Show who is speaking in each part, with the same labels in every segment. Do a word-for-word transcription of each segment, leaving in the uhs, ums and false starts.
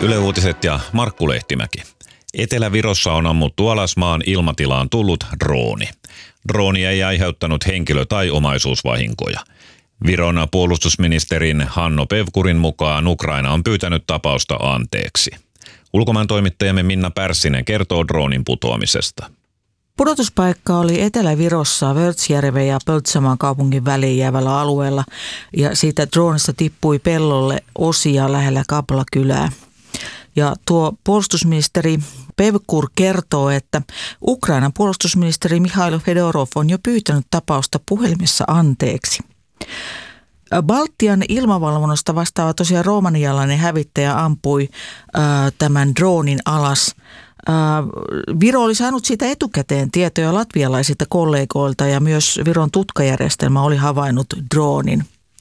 Speaker 1: Yle Uutiset ja Markku Lehtimäki. Etelä-Virossa on ammuttu alas maan ilmatilaan tullut drooni. Drooni ei aiheuttanut henkilö- tai omaisuusvahinkoja. Viron puolustusministerin Hanno Pevkurin mukaan Ukraina on pyytänyt tapausta anteeksi. Ulkomaan toimittajamme Minna Pärssinen kertoo droonin putoamisesta.
Speaker 2: Pudotuspaikka oli Etelä-Virossa Vörtsjärven ja Pöltsamaan kaupungin väliin jäävällä alueella ja siitä droonista tippui pellolle osia lähellä Kapla-kylää. Ja tuo puolustusministeri Pevkur kertoo, että Ukrainan puolustusministeri Mikhailo Fedorov on jo pyytänyt tapausta puhelimessa anteeksi. Baltian ilmavalvonnasta vastaava tosiaan romanialainen hävittäjä ampui ää, tämän droonin alas. Ää, Viro oli saanut siitä etukäteen tietoja latvialaisilta kollegoilta ja myös Viron tutkajärjestelmä oli havainnut droonin.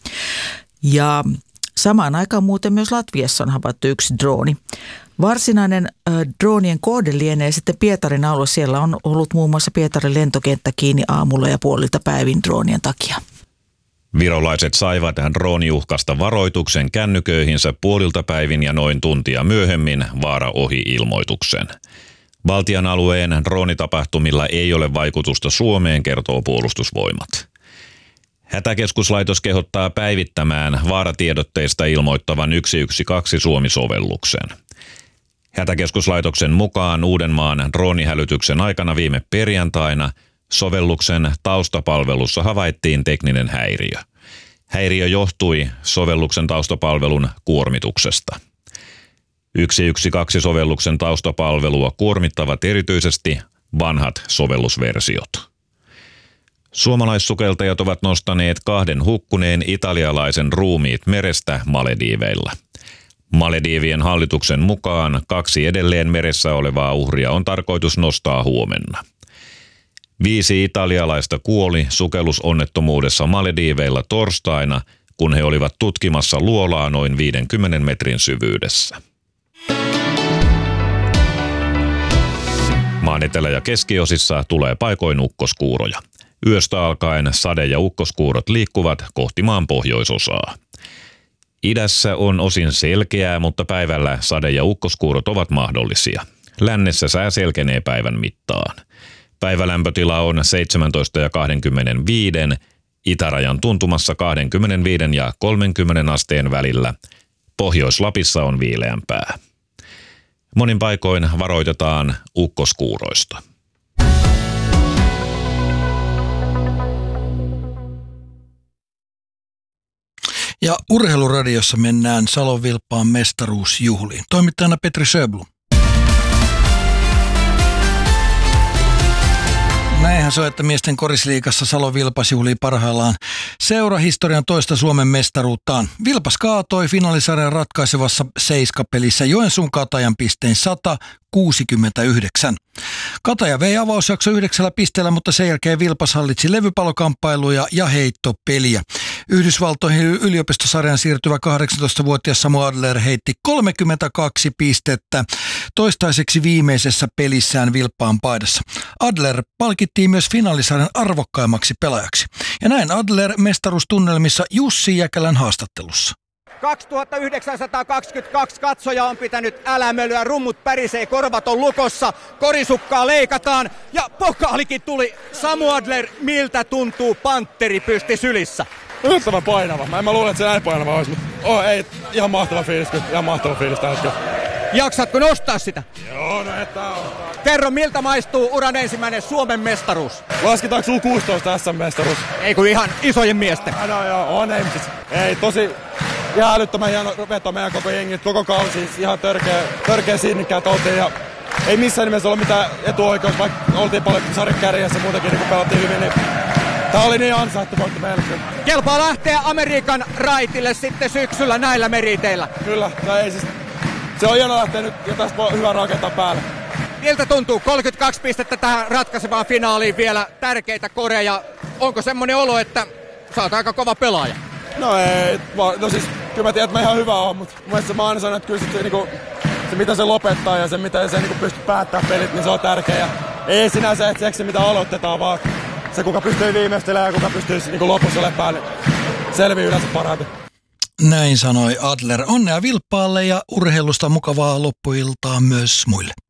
Speaker 2: Ja samaan aikaan muuten myös Latviassa on havaittu yksi drooni. Varsinainen äh, droonien kohde lienee sitten Pietarin alue. Siellä on ollut muun muassa Pietarin lentokenttä kiinni aamulla ja puolilta päivin droonien takia.
Speaker 1: Virolaiset saivat drooniuhkasta varoituksen kännyköihinsä puolilta päivin ja noin tuntia myöhemmin vaara ohi ilmoituksen. Baltian alueen droonitapahtumilla ei ole vaikutusta Suomeen, kertoo Puolustusvoimat. Hätäkeskuslaitos kehottaa päivittämään vaaratiedotteista ilmoittavan yksi yksi kaksi Suomi-sovelluksen. Hätäkeskuslaitoksen mukaan Uudenmaan droonihälytyksen aikana viime perjantaina sovelluksen taustapalvelussa havaittiin tekninen häiriö. Häiriö johtui sovelluksen taustapalvelun kuormituksesta. yksi yksi kaksi sovelluksen taustapalvelua kuormittavat erityisesti vanhat sovellusversiot. Suomalaissukeltajat ovat nostaneet kahden hukkuneen italialaisen ruumiit merestä Malediiveilla. Malediivien hallituksen mukaan kaksi edelleen meressä olevaa uhria on tarkoitus nostaa huomenna. Viisi italialaista kuoli sukellusonnettomuudessa Malediiveilla torstaina, kun he olivat tutkimassa luolaa noin viidenkymmenen metrin syvyydessä. Maan etelä- ja keskiosissa tulee paikoin ukkoskuuroja. Yöstä alkaen sade- ja ukkoskuurot liikkuvat kohti maan pohjoisosaa. Idässä on osin selkeää, mutta päivällä sade- ja ukkoskuurot ovat mahdollisia. Lännessä sää selkenee päivän mittaan. Päivälämpötila on seitsemäntoista ja kaksikymmentäviisi, itärajan tuntumassa kaksikymmentäviisi ja kolmekymmentä asteen välillä. Pohjois-Lapissa on viileämpää. Monin paikoin varoitetaan ukkoskuuroista.
Speaker 3: Ja Urheiluradiossa mennään Salon Vilppaan mestaruusjuhliin. Toimittajana Petri Sjöblom. Näinhän se on, että miesten korisliigassa Salon Vilpas juhlii parhaillaan seurahistorian toista Suomen mestaruuttaan. Vilpas kaatoi finaalisarjan ratkaisevassa seiskapelissä Joensuun Katajan pisteen sata kuusikymmentäyhdeksän. Kataja vei avausjakso yhdeksällä pisteellä, mutta sen jälkeen Vilpas hallitsi levypallokamppailuja ja heittopeliä. Yhdysvaltoihin yliopistosarjan siirtyvä kahdeksantoistavuotias Samu Adler heitti kolmekymmentäkaksi pistettä toistaiseksi viimeisessä pelissään Vilppaan paidassa. Adler palkittiin myös finaalisarjan arvokkaimmaksi pelaajaksi. Ja näin Adler mestaruustunnelmissa Jussi Jäkälän haastattelussa.
Speaker 4: kaksituhattayhdeksänsataakaksikymmentäkaksi katsoja on pitänyt älämölyä, rummut pärisee, korvat on lukossa, korisukkaa leikataan ja pokaalikin tuli. Samu Adler, miltä tuntuu pantteri pysti sylissä?
Speaker 5: Yllättävän painava. Mä en mä luule, että se näin painava olisi, mutta oh, ei, ihan mahtava fiilis, ihan mahtava fiilis tällä hetkellä.
Speaker 4: Jaksatko nostaa sitä?
Speaker 5: Joo, no että on.
Speaker 4: Kerro, miltä maistuu uran ensimmäinen Suomen mestaruus?
Speaker 5: Lasketaanko U kuusitoista S M-mestaruus?
Speaker 4: Ei kun ihan isojen miesten.
Speaker 5: No, no joo, on ei, siis, ei tosi ihan älyttömän hieno veto meidän koko jengi, koko kausi, ihan törkeä, törkeä sinnikkäät oltiin ja ei missään nimessä ollut mitään etuoikeus, vaikka oltiin paljon sarjan kärjessä muutenkin, niin kun pelattiin hyvin, niin tää oli niin ansaittu voitto meille.
Speaker 4: Kelpaa lähteä Amerikan raitille sitten syksyllä näillä meriteillä.
Speaker 5: Kyllä, ei siis, se on hieno lähteä nyt ja tästä voi hyvä rakentaa päälle.
Speaker 4: Miltä tuntuu? kolmekymmentäkaksi pistettä tähän ratkaisevaan finaaliin vielä, tärkeitä koreja. Onko semmoinen olo, että sä oot aika kova pelaaja?
Speaker 5: No ei, no siis kyllä mä tiedän, että mä ihan hyvä oon, mutta mun mielestä mä aina sanon, että kyllä se, niinku, se mitä se lopettaa ja se mitä se niinku pystyy päättämään pelit, niin se on tärkeä. Ja ei sinänsä että se mitä aloitetaan, vaan se kuka pystyy viimeistelemään ja kuka pystyy niinku lopussa olemaan päälle, selvii yleensä parhaiten.
Speaker 3: Näin sanoi Adler. Onnea Vilppaalle ja urheilusta mukavaa loppuiltaa myös muille.